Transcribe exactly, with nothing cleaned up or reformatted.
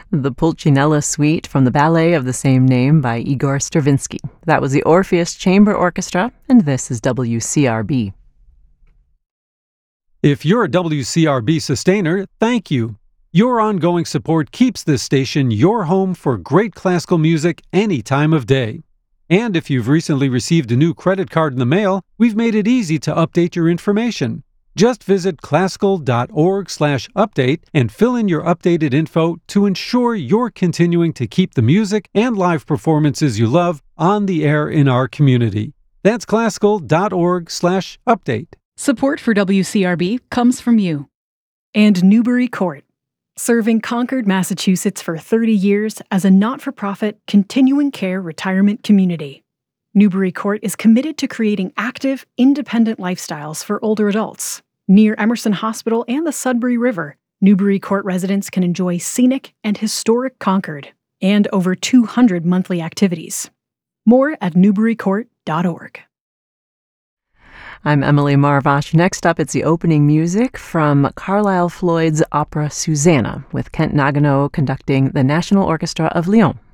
The Pulcinella Suite from the ballet of the same name by Igor Stravinsky. That was the Orpheus Chamber Orchestra, and this is W C R B. If you're a W C R B sustainer, thank you. Your ongoing support keeps this station your home for great classical music any time of day. And if you've recently received a new credit card in the mail, we've made it easy to update your information. Just visit classical.org slash update and fill in your updated info to ensure you're continuing to keep the music and live performances you love on the air in our community. That's classical.org slash update. Support for W C R B comes from you. And Newbury Court, serving Concord, Massachusetts for thirty years as a not-for-profit continuing care retirement community. Newbury Court is committed to creating active, independent lifestyles for older adults. Near Emerson Hospital and the Sudbury River, Newbury Court residents can enjoy scenic and historic Concord and over two hundred monthly activities. More at newbury court dot org. I'm Emily Marvash. Next up, it's the opening music from Carlisle Floyd's opera Susanna, with Kent Nagano conducting the National Orchestra of Lyon.